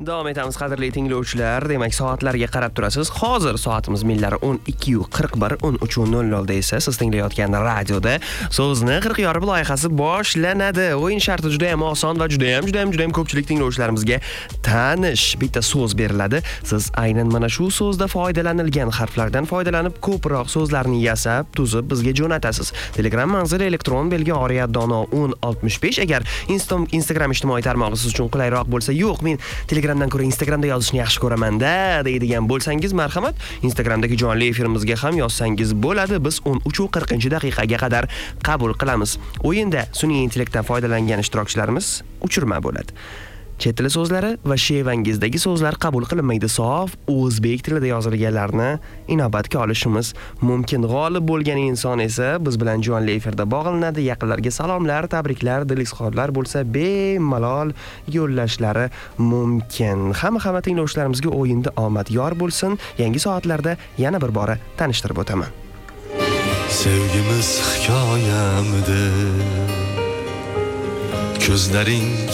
Davom etamiz qadrli tinglovchilar. Demak, soatlarga qarab turasiz. Hozir soatimiz millari 12:41, 13:00 da esa siz tinglayotgan radioda So'zni 40 yorib loyihasi boshlanadi. O'yin sharti juda ham oson va juda ham ko'pchilik tinglovchilarimizga tanish. Bitta so'z beriladi. Siz aynan mana shu so'zda foydalanilgan harflardan foydalanib ko'proq so'zlarni yasab, tuzib bizga jo'natasiz. Telegram manzili elektron belgi oriyatdono 1065. Agar Instagram ijtimoiy tarmog'i siz uchun qulayroq bo'lsa, yo'q, men Telegramdan ko'ra Instagramda yozishni yaxshi ko'raman-da deydigan bo'lsangiz, marhamat, Instagramdagi jonli efirimizga ham yozsangiz bo'ladi. Biz 13:40 qadar qabul qilamiz. O'yinda sun'iy intellektdan foydalangan ishtirokchilarimiz uchirma bo'ladi. Chet tili so'zlari va shevangizdagi so'zlar qabul qilinmaydi. Sof o'zbek tilida yozilganlarni inobatga olishimiz mumkin. G'olib bo'lgan inson esa biz bilan jonli efirda bog'lanadi. Yaqinlarga salomlar, tabriklar, dil izhorlar bo'lsa bemalol yo'llashlari mumkin. Hamma tinglovchilarimizga o'yinda omad yor bo'lsin. Yangi soatlarda yana bir bora tanishtirib o'taman. Sevgimiz hikoyamdir. Ko'zlaring